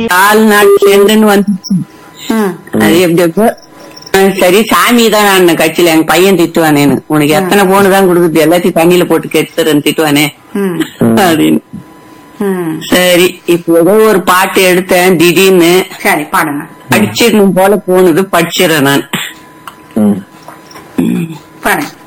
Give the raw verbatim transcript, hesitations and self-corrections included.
நாலு நாள் சேர்ந்துன்னு வந்துச்சு. அது எப்படி எப்போ சரி சாமி தான் நான் கட்சியில எங்க பையன் திட்டுவானேன்னு, உனக்கு எத்தனை போனு தான் கொடுக்குது எல்லாத்தையும் தண்ணியில போட்டு கெடுத்துறேன்னு திட்டுவானே அப்படின்னு. சரி இப்ப ஏதோ ஒரு பாட்டு எடுத்தேன் திடீர்னு. சரி பாடுங்க. படிச்சிடணும் போல போனது, படிச்சிடறேன் நான். பாருங்க.